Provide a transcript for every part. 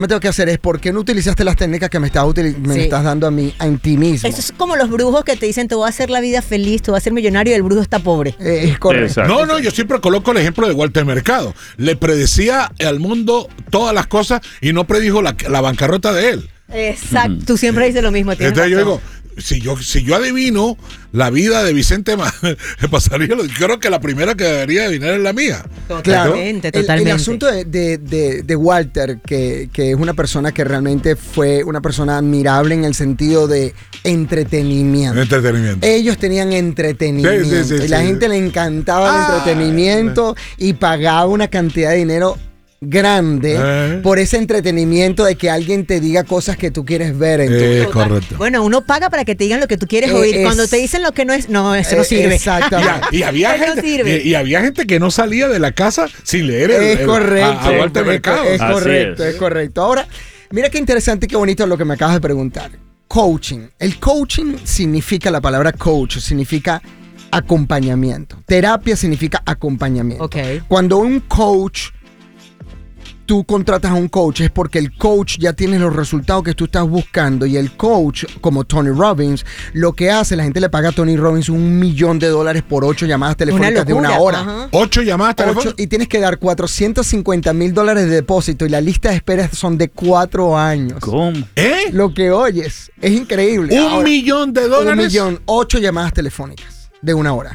me tengo que hacer es ¿por qué no utilizaste las técnicas que me estás dando a mí, en ti mismo? Eso es como los brujos que te dicen te voy a hacer la vida feliz, te voy a hacer millonario y el brujo está pobre. Es correcto. No, yo siempre coloco el ejemplo de Walter Mercado. Le predecía al mundo todas las cosas y no predijo la bancarrota de él. Exacto, tú siempre dices lo mismo. Entonces yo digo, si yo adivino la vida de Vicente Pasarielo, creo que la primera que debería adivinar es la mía. Totalmente. El asunto de Walter, que es una persona que realmente fue una persona admirable en el sentido de entretenimiento. Ellos tenían entretenimiento. Sí, y la gente le encantaba el entretenimiento y pagaba una cantidad de dinero grande por ese entretenimiento de que alguien te diga cosas que tú quieres ver en tu vida. Correcto. Bueno, uno paga para que te digan lo que tú quieres oír. Cuando te dicen lo que no es, no, eso no sirve. Exactamente. Y había gente que no salía de la casa sin leer a Walter Mercado. Es correcto. Ahora, mira qué interesante y qué bonito lo que me acabas de preguntar. Coaching. El coaching significa, la palabra coach significa acompañamiento. Terapia significa acompañamiento. Okay. Cuando un coach, tú contratas a un coach, es porque el coach ya tiene los resultados que tú estás buscando, y el coach, como Tony Robbins, lo que hace, la gente le paga a Tony Robbins $1 millón por 8 llamadas telefónicas de 1 hora. Ajá. 8 llamadas telefónicas. Y tienes que dar $450,000 de depósito, y la lista de espera son de 4 años. ¿Cómo? Lo que oyes es increíble. ¿$1 millón? $1 millón, 8 llamadas telefónicas de 1 hora.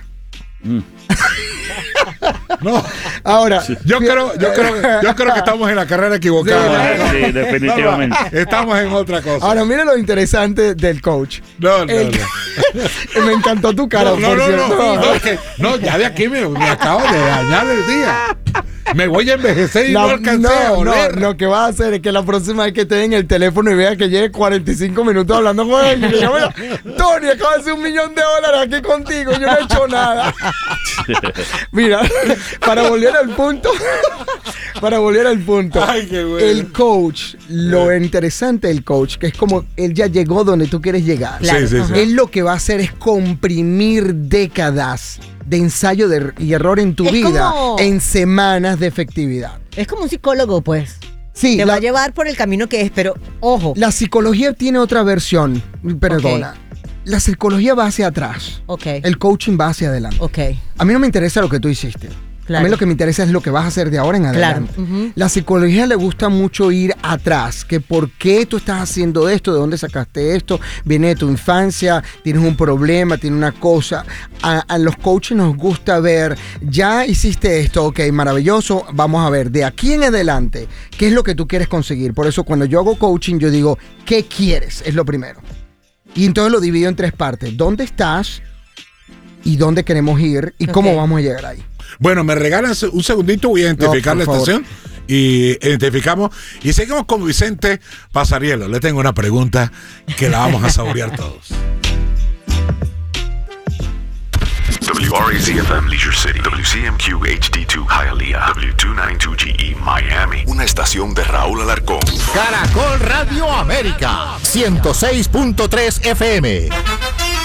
No. Ahora, yo creo que estamos en la carrera equivocada. Sí, definitivamente. Estamos en otra cosa. Ahora, mira lo interesante del coach. No. Me encantó tu cara, por cierto. No, ya de aquí me acabo de dañar el día. Me voy a envejecer y no alcancé a oler. Lo que vas a hacer es que la próxima vez que te den el teléfono y veas que llegue 45 minutos hablando con él, y que diga, Tony, acabo de hacer $1 millón aquí contigo, yo no he hecho nada. Mira, para volver al punto, Ay, qué bueno. el coach, lo interesante del coach, que es como él ya llegó donde tú quieres llegar. Claro. Sí. Él lo que va a hacer es comprimir décadas de ensayo y error en tu vida en semanas de efectividad. Es como un psicólogo, pues. Sí, Te va a llevar por el camino que es, pero ojo. la psicología tiene otra versión. Perdona. La psicología va hacia atrás. Ok. El coaching va hacia adelante. Ok. A mí no me interesa lo que tú hiciste. Claro. A mí lo que me interesa es lo que vas a hacer de ahora en adelante. Claro. Uh-huh. La psicología le gusta mucho ir atrás, que por qué tú estás haciendo esto, de dónde sacaste esto, viene de tu infancia, tienes un problema, tienes una cosa. A los coaches nos gusta ver, ya hiciste esto, ok, maravilloso, vamos a ver, de aquí en adelante, ¿qué es lo que tú quieres conseguir? Por eso cuando yo hago coaching, yo digo, ¿qué quieres? Es lo primero. Y entonces lo divido en 3 partes. ¿Dónde estás? ¿Y dónde queremos ir? ¿Y cómo vamos a llegar ahí? Bueno, me regalan un segundito, voy a identificar la estación. Y identificamos y seguimos con Vicente Pasarielo. Le tengo una pregunta que la vamos a saborear todos. WRAZ-FM Leisure City, WCMQ HD2 Hialeah, W292GE Miami. Una estación de Raúl Alarcón. Caracol Radio América, 106.3 FM.